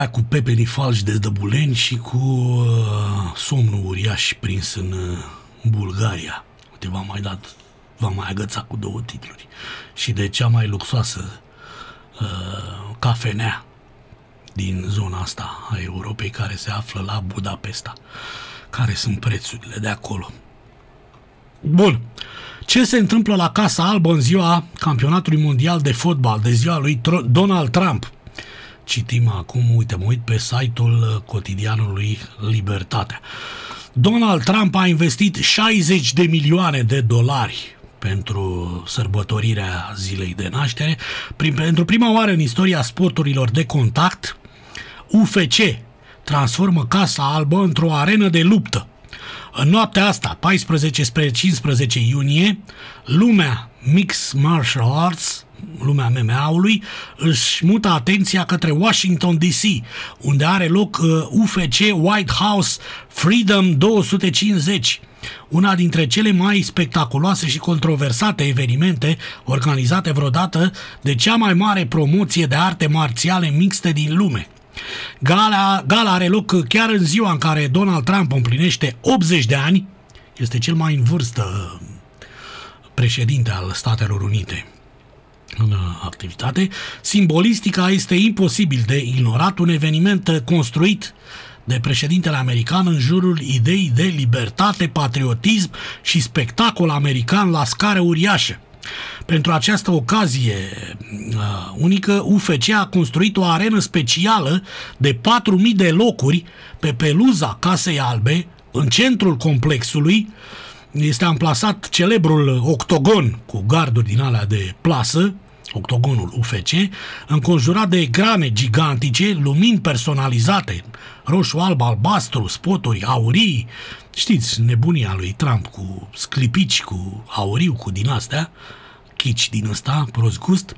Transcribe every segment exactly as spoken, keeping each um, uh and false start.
cu pepenii falși de dăbuleni și cu uh, somnul uriaș prins în uh, Bulgaria. Uite, v-am mai dat, v-am mai agățat cu două titluri. Și de cea mai luxoasă uh, cafenea din zona asta a Europei, care se află la Budapesta. Care sunt prețurile de acolo. Bun. Ce se întâmplă la Casa Albă în ziua campionatului mondial de fotbal, de ziua lui Donald Trump? Citim acum, uite, mă uit pe site-ul cotidianului Libertatea. Donald Trump a investit șaizeci de milioane de dolari pentru sărbătorirea zilei de naștere. Prin, pentru prima oară în istoria sporturilor de contact, U F C transformă Casa Albă într-o arenă de luptă. În noaptea asta, paisprezece spre cincisprezece iunie, lumea Mixed Martial Arts, lumea M M A-ului, își mută atenția către Washington D C, unde are loc uh, U F C White House Freedom două sute cincizeci, una dintre cele mai spectaculoase și controversate evenimente organizate vreodată de cea mai mare promoție de arte marțiale mixte din lume. Gala, gala are loc chiar în ziua în care Donald Trump împlinește optzeci de ani, este cel mai în vârstă președinte al Statelor Unite în activitate. Simbolistica este imposibil de ignorat, un eveniment construit de președintele american în jurul ideii de libertate, patriotism și spectacol american la scară uriașă. Pentru această ocazie uh, unică, U F C a construit o arenă specială de patru mii de locuri pe peluza Casei Albe, în centrul complexului. Este amplasat celebrul octogon cu garduri din alea de plasă, octogonul U F C, înconjurat de ecrane gigantice, lumini personalizate, roșu, alb, albastru, spoturi, aurii. Știți, nebunia lui Trump cu sclipici, cu auriu, cu din astea, chici din ăsta, prost gust.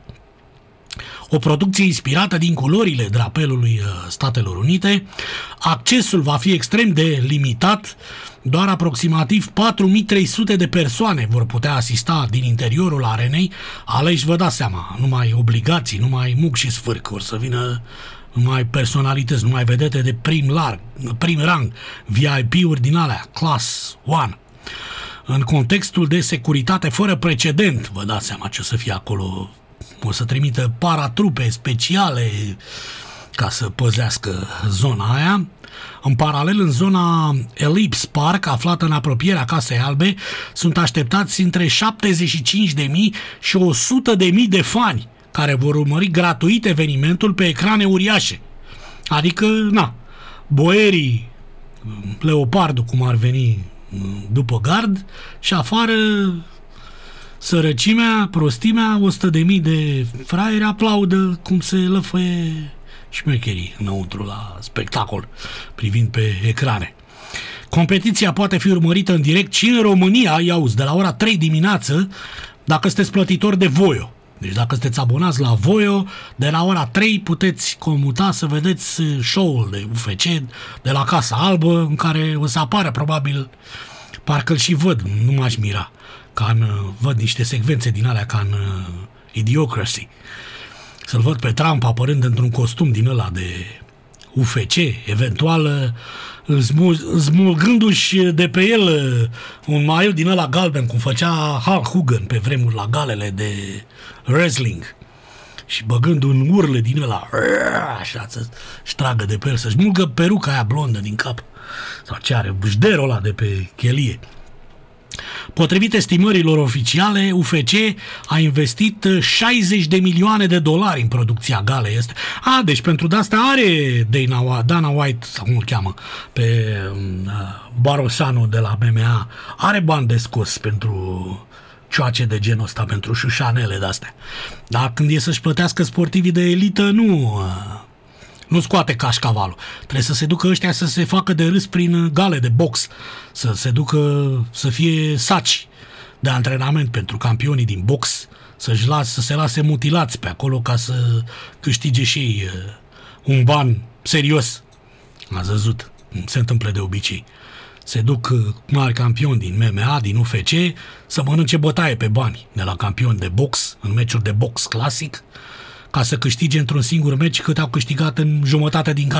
O producție inspirată din culorile drapelului Statelor Unite. Accesul va fi extrem de limitat. Doar aproximativ patru mii trei sute de persoane vor putea asista din interiorul arenei. Aleși, vă dați seama, numai obligații, numai muc și sfârc. Or să vină numai personalități, numai vedete de prim, larg, prim rang, V I P-uri din alea, class unu. În contextul de securitate fără precedent, vă dați seama ce o să fie acolo. O să trimită paratrupe speciale ca să păzească zona aia. În paralel, în zona Ellipse Park, aflată în apropierea Casei Albe, sunt așteptați între șaptezeci și cinci de mii și o sută de mii de fani care vor urmări gratuit evenimentul pe ecrane uriașe. Adică, na, boierii, leopardul, cum ar veni după gard, și afară sărăcimea, prostimea, o sută de mii de fraieri aplaudă cum se lăfăie șmecherii înăuntru la spectacol, privind pe ecrane. Competiția poate fi urmărită în direct și în România, iauzi, de la ora trei dimineață, dacă sunteți plătitori de Voio. Deci dacă sunteți abonați la Voio, de la ora trei puteți comuta să vedeți show-ul de U F C de la Casa Albă, în care o să apară probabil, parcă-l și văd, nu m-aș mira, ca în, văd niște secvențe din alea ca în uh, Idiocracy. Să-l văd pe Trump apărând într-un costum din ăla de U F C, eventual smulgându-și de pe el un maiu din ăla galben, cum făcea Hulk Hogan pe vremuri la galele de wrestling, și băgând un urle din ăla, așa, să-și tragă de pe el, să-și mulgă peruca aia blondă din cap, sau ce are, bujderul ăla de pe chelie. Potrivit estimărilor oficiale, U F C a investit șaizeci de milioane de dolari în producția galei. Este. A, deci pentru de-asta are Dana, Dana White, sau cum îl cheamă, pe uh, Barosanu de la M M A, are bani de scos pentru cioace de genul ăsta, pentru șușanele de-astea. Dar când e să-și plătească sportivii de elită, nu... Uh, Nu scoate cașcavalul. Trebuie să se ducă ăștia să se facă de râs prin gale de box, să se ducă să fie saci de antrenament pentru campionii din box, să-și las, să se lase mutilați pe acolo ca să câștige și ei un ban serios. Ați văzut? Se întâmplă de obicei. Se duc mari campioni din M M A, din U F C, să mănânce bătaie pe bani de la campioni de box, în meciuri de box clasic, ca să câștige într-un singur meci cât au câștigat în jumătate din